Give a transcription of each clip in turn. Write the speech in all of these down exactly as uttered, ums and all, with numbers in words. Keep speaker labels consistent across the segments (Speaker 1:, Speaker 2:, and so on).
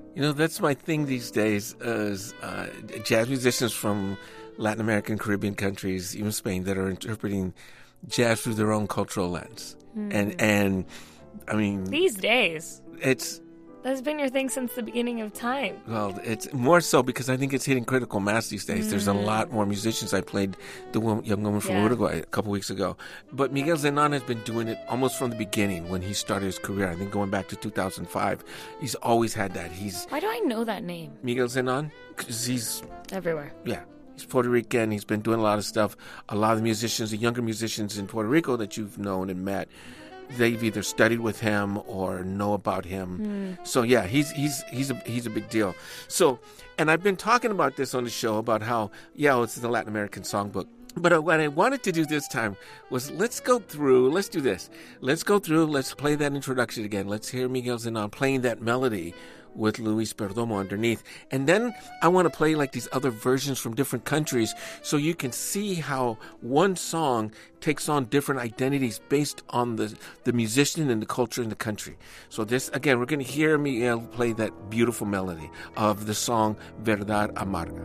Speaker 1: You know, that's my thing these days, is uh, jazz musicians from Latin American, Caribbean countries, even Spain, that are interpreting jazz through their own cultural lens. Mm. And, and I mean...
Speaker 2: These days.
Speaker 1: It's...
Speaker 2: That's been your thing since the beginning of time.
Speaker 1: Well, it's more so because I think it's hitting critical mass these days. Mm. There's a lot more musicians. I played the woman, young woman from yeah. Uruguay a couple weeks ago. But Miguel Zenón has been doing it almost from the beginning when he started his career. I think going back to two thousand five. He's always had that. He's
Speaker 2: Why do I know that name?
Speaker 1: Miguel Zenón? Because he's...
Speaker 2: Everywhere.
Speaker 1: Yeah. He's Puerto Rican. He's been doing a lot of stuff. A lot of the musicians, the younger musicians in Puerto Rico that you've known and met, they've either studied with him or know about him. Mm. So yeah, he's he's he's a he's a big deal. So, and I've been talking about this on the show about how yeah, it's the Latin American songbook. But what I wanted to do this time was let's go through, let's do this. Let's go through, let's play that introduction again. Let's hear Miguel Zenón playing that melody with Luis Perdomo underneath. And then I want to play like these other versions from different countries so you can see how one song takes on different identities based on the, the musician and the culture in the country. So this, again, we're going to hear Miguel play that beautiful melody of the song Verdad Amarga.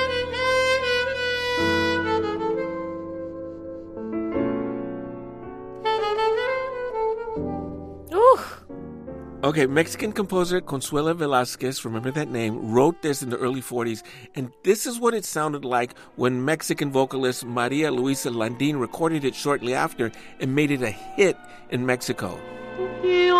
Speaker 1: Okay, Mexican composer Consuelo Velázquez, remember that name, wrote this in the early forties, and this is what it sounded like when Mexican vocalist Maria Luisa Landin recorded it shortly after and made it a hit in Mexico.